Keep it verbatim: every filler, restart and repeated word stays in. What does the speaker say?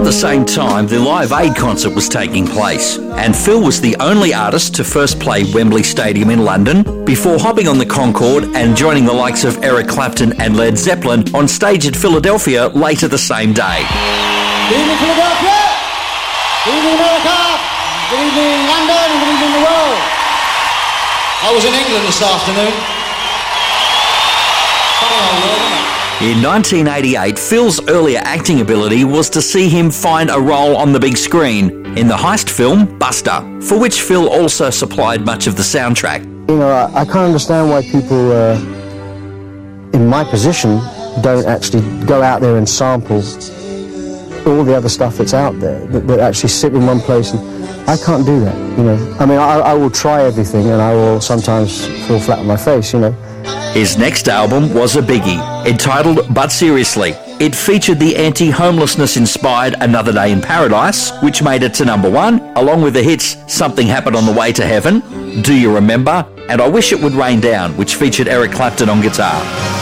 the same time, the Live Aid concert was taking place, and Phil was the only artist to first play Wembley Stadium in London before hopping on the Concorde and joining the likes of Eric Clapton and Led Zeppelin on stage at Philadelphia later the same day. Good evening, Philadelphia! Good evening, America! Good evening, London, and good evening, the world! I was in England this afternoon. Funny old world, isn't it? In nineteen eighty-eight, Phil's earlier acting ability was to see him find a role on the big screen in the heist film Buster, for which Phil also supplied much of the soundtrack. You know, I, I can't understand why people uh, in my position don't actually go out there and sample all the other stuff that's out there, that, that actually sit in one place. And I can't do that, you know. I mean, I, I will try everything and I will sometimes fall flat on my face, you know. His next album was a biggie, entitled But Seriously. It featured the anti-homelessness inspired Another Day in Paradise, which made it to number one, along with the hits Something Happened on the Way to Heaven, Do You Remember, and I Wish It Would Rain Down, which featured Eric Clapton on guitar.